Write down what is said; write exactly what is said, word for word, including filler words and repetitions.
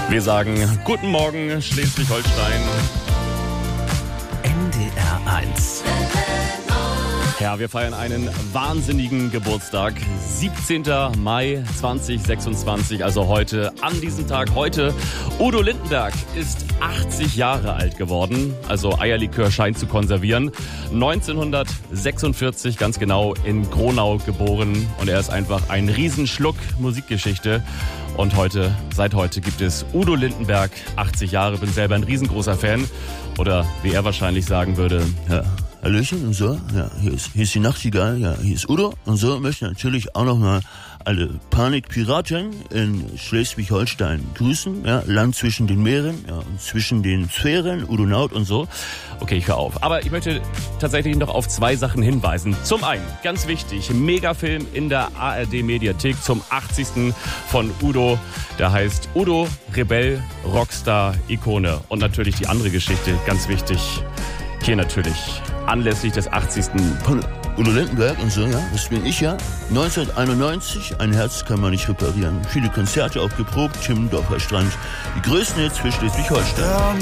Wir sagen guten Morgen Schleswig-Holstein. N D R eins. Ja, wir feiern einen wahnsinnigen Geburtstag. siebzehnten Mai zweitausendsechsundzwanzig, also heute, an diesem Tag heute. Udo Lindenberg ist achtzig Jahre alt geworden, also Eierlikör scheint zu konservieren. neunzehnhundertsechsundvierzig, ganz genau, in Gronau geboren. Und er ist einfach ein Riesenschluck Musikgeschichte. Und heute, seit heute gibt es Udo Lindenberg, achtzig Jahre, bin selber ein riesengroßer Fan. Oder wie er wahrscheinlich sagen würde, ja. Hallöchen und so, ja, hier ist, hier ist die Nachtigall, ja, hier ist Udo und so möchte natürlich auch nochmal alle Panikpiraten in Schleswig-Holstein grüßen, ja, Land zwischen den Meeren, ja, und zwischen den Sphären, Udonaut und so. Okay, ich höre auf. Aber ich möchte tatsächlich noch auf zwei Sachen hinweisen. Zum einen, ganz wichtig, Megafilm in der A R D-Mediathek zum achtzigsten von Udo. Der heißt Udo, Rebell, Rockstar, Ikone. Und natürlich die andere Geschichte, ganz wichtig, hier natürlich anlässlich des achtzigsten von Udo Lindenberg und so, ja, das bin ich ja. neunzehnhunderteinundneunzig, ein Herz kann man nicht reparieren. Viele Konzerte auch geprobt, Timmendorfer Strand. Die größten Hits für Schleswig-Holstein.